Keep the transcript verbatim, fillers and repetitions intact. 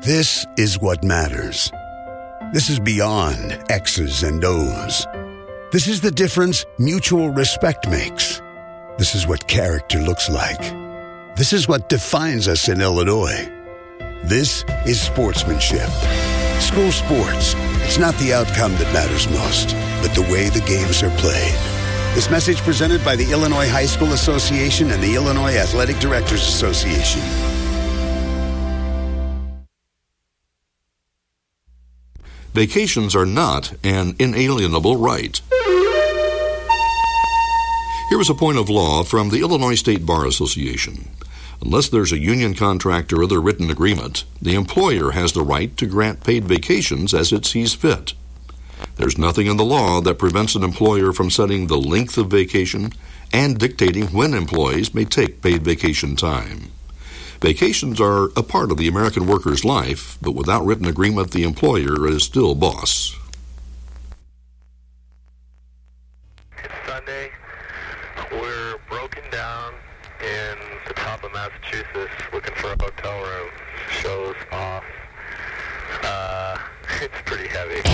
This is what matters. This is beyond X's and O's. This is the difference mutual respect makes. This is what character looks like. This is what defines us in Illinois. This is sportsmanship. School sports, it's not the outcome that matters most, but the way the games are played. This message presented by the Illinois High School Association and the Illinois Athletic Directors Association. Vacations are not an inalienable right. Here is a point of law from the Illinois State Bar Association. Unless there's a union contract or other written agreement, the employer has the right to grant paid vacations as it sees fit. There's nothing in the law that prevents an employer from setting the length of vacation and dictating when employees may take paid vacation time. Vacations are a part of the American worker's life, but without written agreement, the employer is still boss. It's Sunday. We're broken down in the top of Massachusetts looking for a hotel room. Show's off. Uh, it's pretty heavy.